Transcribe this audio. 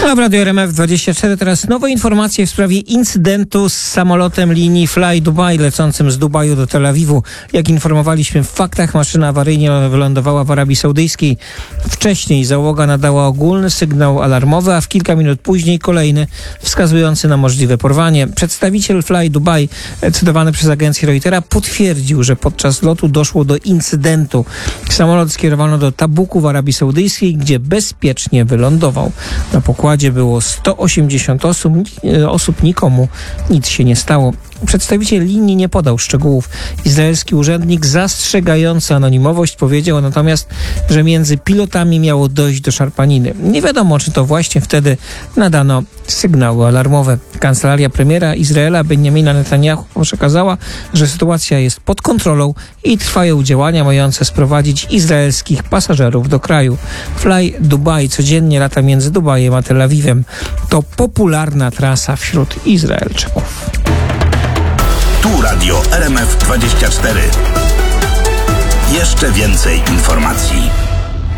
W Radio RMF24 teraz nowe informacje w sprawie incydentu z samolotem linii Fly Dubai lecącym z Dubaju do Tel Awiwu. Jak informowaliśmy w faktach, maszyna awaryjnie wylądowała w Arabii Saudyjskiej. Wcześniej załoga nadała ogólny sygnał alarmowy, a w kilka minut później kolejny wskazujący na możliwe porwanie. Przedstawiciel Fly Dubai, cytowany przez agencję Reutera, potwierdził, że podczas lotu doszło do incydentu. Samolot skierowano do Tabuku w Arabii Saudyjskiej, gdzie bezpiecznie wylądował. Na pokładzie było 180 osób, nikomu nic się nie stało. Przedstawiciel linii nie podał szczegółów. Izraelski urzędnik zastrzegający anonimowość powiedział natomiast, że między pilotami miało dojść do szarpaniny. Nie wiadomo, czy to właśnie wtedy nadano sygnały alarmowe. Kancelaria premiera Izraela Benjamina Netanjahu przekazała, że sytuacja jest pod kontrolą i trwają działania mające sprowadzić izraelskich pasażerów do kraju. Fly Dubai codziennie lata między Dubajem a Tel Awiwem. To popularna trasa wśród Izraelczyków. Tu Radio RMF24. Jeszcze więcej informacji.